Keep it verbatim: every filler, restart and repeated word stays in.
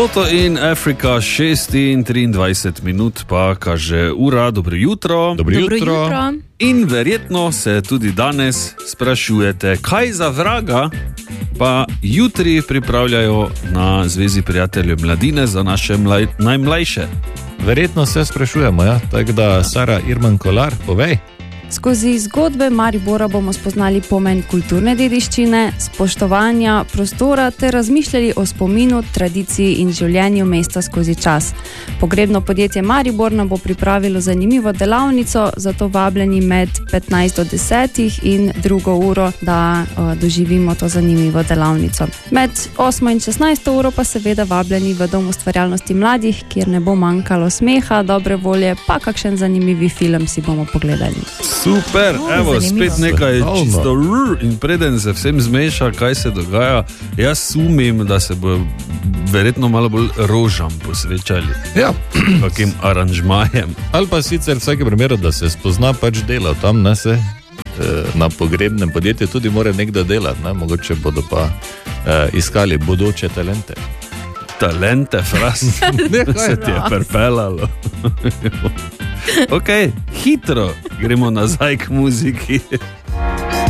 Toto in Afrika, šest in triindvajset minut, pa kaže ura, dobro jutro. Dobro jutro. Dobro jutro. In verjetno se tudi danes sprašujete, kaj za vraga pa jutri pripravljajo na Zvezi prijateljev mladine za naše mlaj, najmlajše. Verjetno se sprašujemo, ja? Tako da, Sara Irman Kolar, povej. Skozi zgodbe Maribora bomo spoznali pomen kulturne dediščine, spoštovanja prostora ter razmišljali o spominu, tradiciji in življenju mesta skozi čas. Pogrebno podjetje Maribor nam bo pripravilo zanimivo delavnico, zato vabljeni med petnajst do desetih in drugo uro, da o, doživimo to zanimivo delavnico. Med osmo in šestnajsto uro pa seveda vabljeni v Dom ustvarjalnosti mladih, kjer ne bo manjkalo smeha, dobre volje, pa kakšen zanimivi film si bomo pogledali. Super, O, evo, zanimivo. spet nekaj Svetovno. čisto rrr, in preden se vsem zmeša, kaj se dogaja, jaz sumim, da se bo verjetno malo bolj rožam posvečali, Ja. kakim aranžmajem. Ali pa sicer v vsakem primeru, da se spozna pač delo tam, ne se eh, na pogrebnem podjetju tudi mora nekdo delati, ne? Mogoče bodo pa eh, iskali bodoče talente. Talente, fras, se ti je prepelalo. Ok, hitro gremo nazaj k muziki.